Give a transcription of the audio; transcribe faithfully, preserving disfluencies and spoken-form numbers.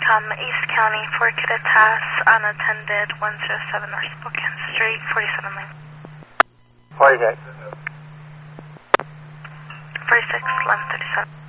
Um, East County, Fort Kittitas, unattended, one oh seven North Spokane Street, forty-seven lane. forty-six. forty-six, eleven thirty-seven.